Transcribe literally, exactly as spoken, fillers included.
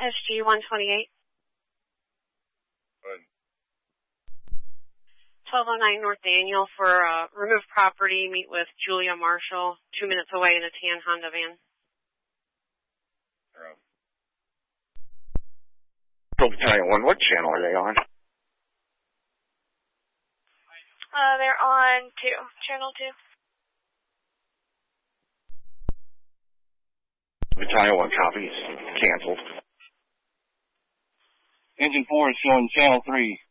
S G one twenty-eight. Good. twelve oh nine North Daniel for uh, remove property, meet with Julia Marshall, two minutes away in a tan Honda van. Zero. Battalion one, what channel are they on? Uh, they're on two, channel two. Battalion one copies. Canceled. Engine four is showing channel three.